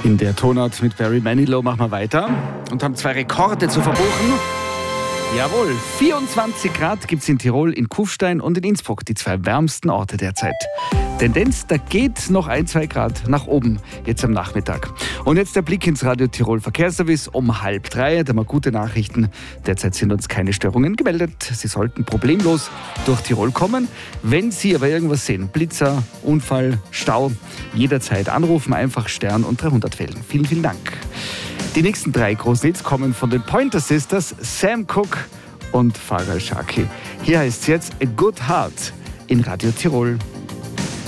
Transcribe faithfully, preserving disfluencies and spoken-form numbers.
In der Tonart mit Barry Manilow machen wir weiter und haben zwei Rekorde zu verbuchen. Jawohl, vierundzwanzig Grad gibt es in Tirol, in Kufstein und in Innsbruck, die zwei wärmsten Orte derzeit. Tendenz, da geht noch ein, zwei Grad nach oben, jetzt am Nachmittag. Und jetzt der Blick ins Radio Tirol Verkehrsservice um halb drei. Da haben wir gute Nachrichten. Derzeit sind uns keine Störungen gemeldet. Sie sollten problemlos durch Tirol kommen. Wenn Sie aber irgendwas sehen, Blitzer, Unfall, Stau, jederzeit anrufen, einfach Stern und dreihundert wählen. Vielen, vielen Dank. Die nächsten drei großen Hits kommen von den Pointer Sisters, Sam Cooke und Farah Sharkey. Hier heißt es jetzt A Good Heart in Radio Tirol.